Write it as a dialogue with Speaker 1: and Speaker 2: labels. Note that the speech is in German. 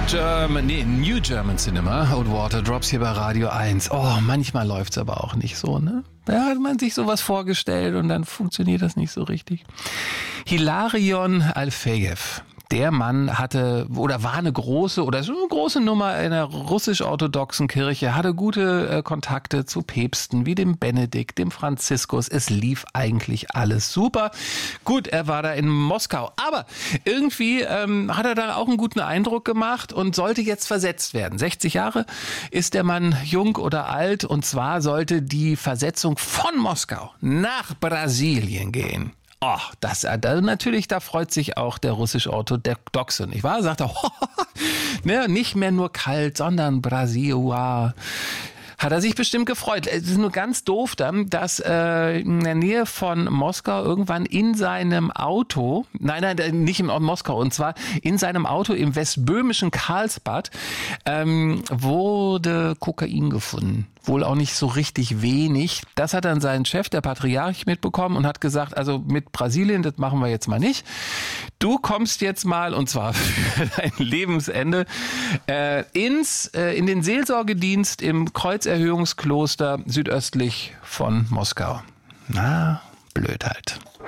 Speaker 1: New German Cinema, Old Water Drops hier bei Radio 1. Oh, manchmal läuft's aber auch nicht so, ne? Da hat man sich sowas vorgestellt und dann funktioniert das nicht so richtig. Hilarion Alfejew. Der Mann war eine große Nummer in der russisch-orthodoxen Kirche, hatte gute Kontakte zu Päpsten wie dem Benedikt, dem Franziskus. Es lief eigentlich alles super. Gut, er war da in Moskau, aber irgendwie hat er da auch einen guten Eindruck gemacht und sollte jetzt versetzt werden. 60 Jahre ist der Mann jung oder alt, und zwar sollte die Versetzung von Moskau nach Brasilien gehen. Oh, natürlich, da freut sich auch der russisch-orthodoxe, nicht wahr? Sagt er, nicht mehr nur kalt, sondern Brasil, wow. Hat er sich bestimmt gefreut. Es ist nur ganz doof dann, dass in der Nähe von Moskau irgendwann in seinem Auto, nicht in Moskau, und zwar in seinem Auto im westböhmischen Karlsbad, wurde Kokain gefunden. Wohl auch nicht so richtig wenig. Das hat dann sein Chef, der Patriarch, mitbekommen und hat gesagt, also mit Brasilien, das machen wir jetzt mal nicht. Du kommst jetzt mal, und zwar für dein Lebensende, in den Seelsorgedienst im Kreuzerhöhungskloster südöstlich von Moskau. Na, blöd halt.